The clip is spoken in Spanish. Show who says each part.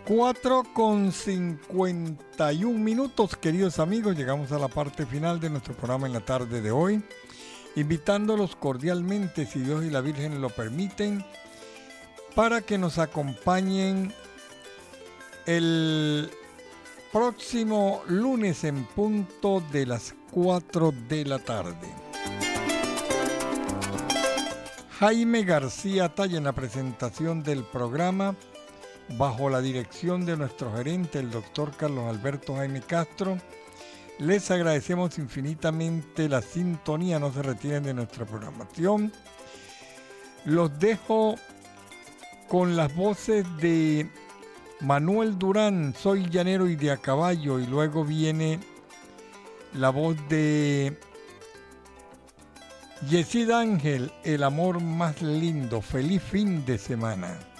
Speaker 1: 4:51, queridos amigos, llegamos a la parte final de nuestro programa en la tarde de hoy, invitándolos cordialmente, si Dios y la Virgen lo permiten, para que nos acompañen el próximo lunes en punto de las 4 de la tarde. Jaime García Talla en la presentación del programa, bajo la dirección de nuestro gerente, el doctor Carlos Alberto Jaime Castro. Les agradecemos infinitamente la sintonía, no se retiren de nuestra programación. Los dejo con las voces de Manuel Durán, Soy Llanero y de a caballo, y luego viene la voz de Yesid Ángel, El amor más lindo. Feliz fin de semana.